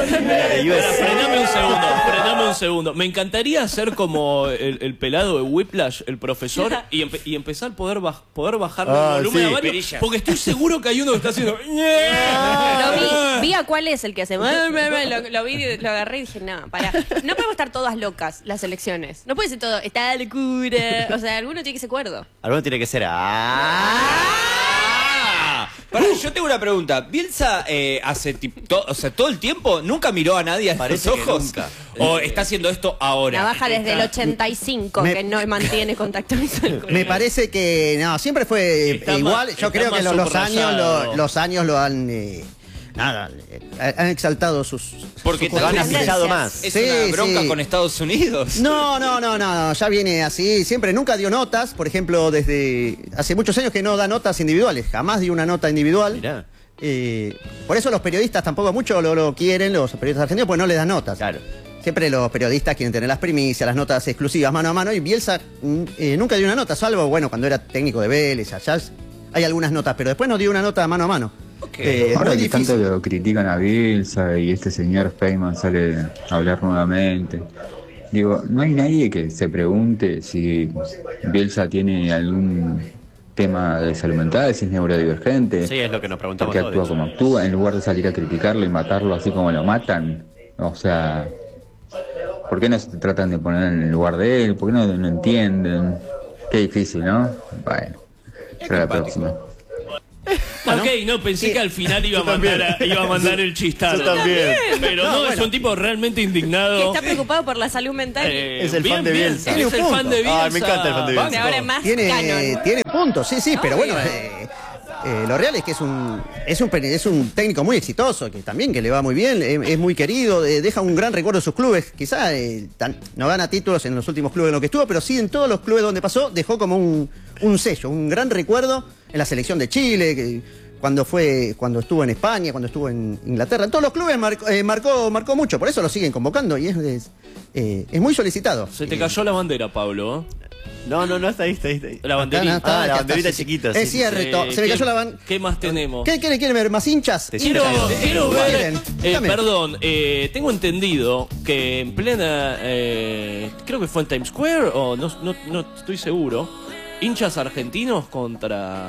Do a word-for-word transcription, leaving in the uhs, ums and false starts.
Frename un segundo, frename un segundo. Me encantaría ser como el, el pelado de Whiplash, el profesor, y, empe y empezar a poder, baj poder bajar ah, el volumen sí, a varios, perilla. porque estoy seguro que hay uno que está haciendo... Lo vi, vi a cuál es el que hace... Lo, lo vi, lo agarré y dije, no, pará. No podemos estar todas locas las elecciones. No puede ser todo, está locura. O sea, alguno tiene que ser cuerdo. Alguno tiene que ser... ¡Ah! Pará, yo tengo una pregunta. ¿Bielsa eh, hace to o sea, todo el tiempo nunca miró a nadie a Parece los que ojos? nunca. ¿O está haciendo esto ahora? Trabaja desde el ochenta y cinco Me- que no mantiene contacto visual con Me él. parece que no, siempre fue Está igual. más- Yo está creo que más los, los años subrayado. lo, los años lo han eh, nada, eh, han exaltado sus Porque sus Lo han Tendencias. afilado más. es Sí, una bronca sí. con Estados Unidos. No, no, no, no, ya viene así. Siempre nunca dio notas. Por ejemplo, desde hace muchos años que no da notas individuales. Jamás dio una nota individual. Mirá. Eh, por eso los periodistas tampoco mucho lo, lo quieren, los periodistas argentinos, pues no le dan notas. Claro. Siempre los periodistas quieren tener las primicias, las notas exclusivas mano a mano. Y Bielsa mm, eh, nunca dio una nota, salvo, bueno, cuando era técnico de Vélez, allá hay algunas notas, pero después no dio una nota mano a mano. Eh, es Ahora muy que difícil. tanto lo critican a Bielsa y este señor Feynman sale a hablar nuevamente, digo, no hay nadie que se pregunte si Bielsa tiene algún tema de salud mental, si es neurodivergente, Sí, es lo que nos preguntamos porque todos. actúa como actúa, en lugar de salir a criticarlo y matarlo así como lo matan. O sea, ¿por qué no se tratan de poner en el lugar de él? ¿Por qué no, no entienden? Qué difícil, ¿no? Bueno, será la próxima. Ok, no, pensé que al final iba a mandar, a- iba a mandar el chistar. Yo también. Pero no, es un tipo realmente Que indignado. está preocupado por la salud mental. Eh, Es el fan de Bielsa. Es Tiene el un fan de punto. Bielsa. Ay, me encanta el fan de Bielsa. Que ahora es más Tiene, canon. tiene puntos, sí, sí, pero Obvio. bueno, eh, eh, lo real es que es un, es un pe- es un técnico muy exitoso, que también que le va muy bien, eh, es muy querido, eh, deja un gran recuerdo de sus clubes. Quizá eh, tan- no gana títulos en los últimos clubes en los que estuvo, pero sí en todos los clubes donde pasó dejó como un, un sello, un gran recuerdo en la selección de Chile, que, cuando fue, cuando estuvo en España, cuando estuvo en Inglaterra, en todos los clubes marcó, eh, marcó, marcó mucho, por eso lo siguen convocando y es, es, eh, es muy solicitado. Se te cayó la bandera, Pablo. ¿eh? No, no, no, está ahí, está ahí. Está ahí. La Acá, banderita. está, Ah, la acá banderita está, sí, sí. chiquita, Es sí. cierto, Eh, se me ¿qué- cayó la ban... ¿Qué más tenemos? ¿Qué quieren, quieren ver? ¿Más hinchas? Te Quiero, Hinchas. quiero ¿Qué ver, quieren? eh, Dígame. perdón, eh, tengo entendido que en plena, eh, creo que fue en Times Square, o no, no, no estoy seguro, hinchas argentinos contra